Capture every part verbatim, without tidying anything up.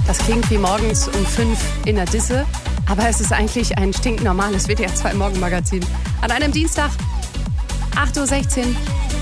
Das klingt wie morgens um fünf in der Disse, aber es ist eigentlich ein stinknormales W D R zwei Morgenmagazin. An einem Dienstag, acht Uhr sechzehn.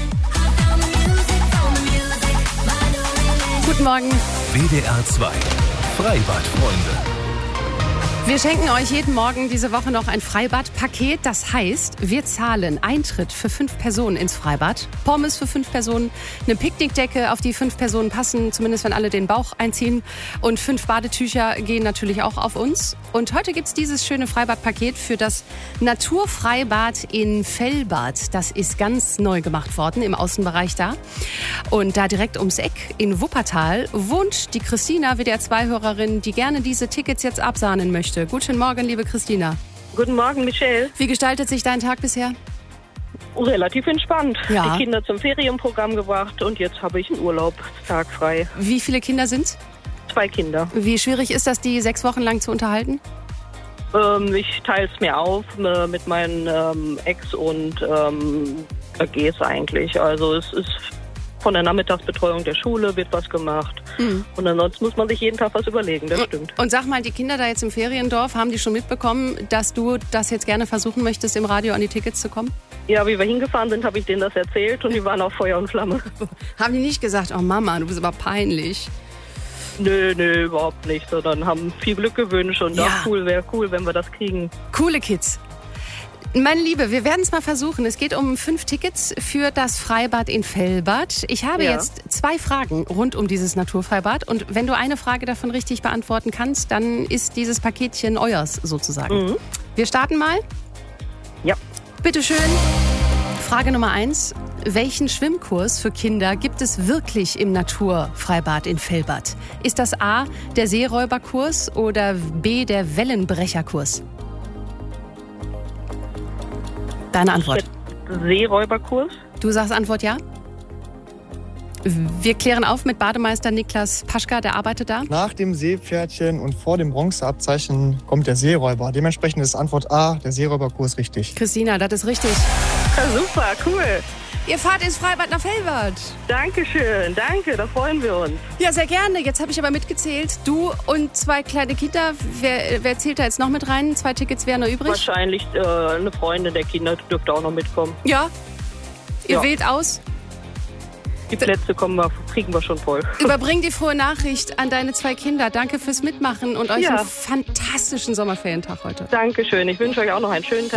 Guten Morgen. W D R zwei Freibadfreunde. Wir schenken euch jeden Morgen diese Woche noch ein Freibadpaket. Das heißt, wir zahlen Eintritt für fünf Personen ins Freibad, Pommes für fünf Personen, eine Picknickdecke, auf die fünf Personen passen, zumindest wenn alle den Bauch einziehen. Und fünf Badetücher gehen natürlich auch auf uns. Und heute gibt's dieses schöne Freibadpaket für das Naturfreibad in Fellbad. Das ist ganz neu gemacht worden im Außenbereich da. Und da direkt ums Eck in Wuppertal wohnt die Christina, W D R zwei Hörerin, die gerne diese Tickets jetzt absahnen möchte. Guten Morgen, liebe Christina. Guten Morgen, Michelle. Wie gestaltet sich dein Tag bisher? Relativ entspannt. Ja. Die Kinder zum Ferienprogramm gebracht und jetzt habe ich einen Urlaubstag frei. Wie viele Kinder sind's? Zwei Kinder. Wie schwierig ist das, die sechs Wochen lang zu unterhalten? Ähm, ich teile es mir auf äh, mit meinen ähm, Ex und ähm, A Gs eigentlich. Also es ist von der Nachmittagsbetreuung der Schule wird was gemacht. Mhm. Und ansonsten muss man sich jeden Tag was überlegen, das stimmt. Und sag mal, die Kinder da jetzt im Feriendorf, haben die schon mitbekommen, dass du das jetzt gerne versuchen möchtest, im Radio an die Tickets zu kommen? Ja, wie wir hingefahren sind, habe ich denen das erzählt und die waren auf Feuer und Flamme. Haben die nicht gesagt, oh Mama, du bist aber peinlich? Nö, nö, überhaupt nicht, sondern haben viel Glück gewünscht und ja. auch cool, wäre cool, wenn wir das kriegen. Coole Kids. Meine Liebe, wir werden es mal versuchen. Es geht um fünf Tickets für das Freibad in Fellbad. Ich habe Ja. jetzt zwei Fragen rund um dieses Naturfreibad. Und wenn du eine Frage davon richtig beantworten kannst, dann ist dieses Paketchen euers sozusagen. Mhm. Wir starten mal. Ja. Bitteschön. Frage Nummer eins. Welchen Schwimmkurs für Kinder gibt es wirklich im Naturfreibad in Fellbad? Ist das A, der Seeräuberkurs oder B, der Wellenbrecherkurs? Deine Antwort. Seeräuberkurs? Du sagst Antwort ja? Wir klären auf mit Bademeister Niklas Paschka, der arbeitet da. Nach dem Seepferdchen und vor dem Bronzeabzeichen kommt der Seeräuber. Dementsprechend ist Antwort A, der Seeräuberkurs, richtig. Christina, das ist richtig. Ja, super, cool. Ihr fahrt ins Freibad nach Fellbad. Dankeschön, danke, da freuen wir uns. Ja, sehr gerne. Jetzt habe ich aber mitgezählt. Du und zwei kleine Kinder. Wer, wer zählt da jetzt noch mit rein? Zwei Tickets wären noch übrig. Wahrscheinlich äh, eine Freundin der Kinder dürfte auch noch mitkommen. Ja? Ihr Ja. wählt aus. Die Plätze kommen wir, kriegen wir schon voll. Überbring die frohe Nachricht an deine zwei Kinder. Danke fürs Mitmachen und euch Ja. einen fantastischen Sommerferientag heute. Dankeschön, ich wünsche euch auch noch einen schönen Tag.